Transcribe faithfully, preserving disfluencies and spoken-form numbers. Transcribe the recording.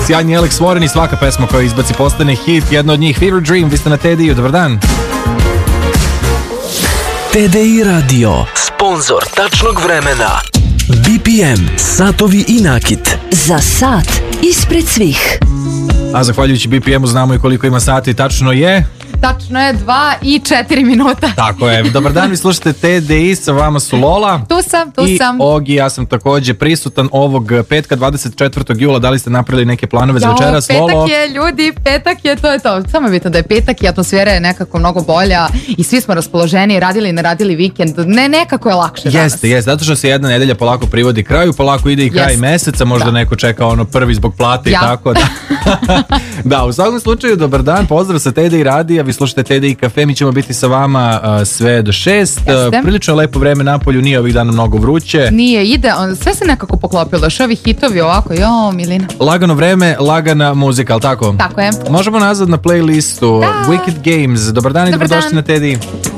Sjajni Alex Warren i svaka pesma koja izbaci postane hit. Jedna od njih Fever Dream. Vi ste na T D I-u, dobar dan. T D I Radio, sponzor tačnog vremena. B P M, satovi i nakit. Za sat ispred svih. A zahvaljujući B P M-u znamo i koliko ima sati, tačno je... Tačno je dva i četiri minuta. Tako je. Dobar dan, vi slušate T D I, sa vama su Lola. Tu sam, tu i sam. I Ogi, ja sam takođe prisutan ovog petka dvadeset četvrtog jula. Da li ste napravili neke planove za večeras, Lolo? Petak je, ljudi, petak je, to je to. Samo je bitno da je petak i atmosfera je nekako mnogo bolja i svi smo raspoloženi, radili i ne radili vikend. Ne, nekako je lakše danas. Jeste, jeste, zato što se jedna nedelja polako privodi kraju, polako ide i kraj Jest. meseca, možda Da. neko čeka ono prvi zbog plate Ja. i tako da. Da, u svakom slučaju, dobar dan, pozdrav sa T D I radija, vi slušate T D I kafe, mi ćemo biti sa vama uh, sve do šest. Jeste. Uh, prilično je lepo vreme napolju, nije ovih dana mnogo vruće. Nije, ide, on, sve se nekako poklopilo, još ovi hitovi ovako, jo, milina. Lagano vreme, lagana muzika, ali tako? Tako je. Možemo nazad na playlistu Da. Wicked Games. Dobar dan i Dobar dobrodošli dan. na T D I.